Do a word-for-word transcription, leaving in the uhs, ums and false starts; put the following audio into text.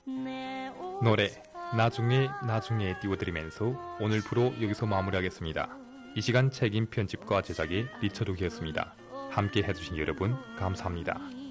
노래 나중에 나중에 띄워드리면서 오늘 프로 여기서 마무리하겠습니다. 이 시간 책임 편집과 제작의 리처룩이었습니다. 함께 해주신 여러분 감사합니다.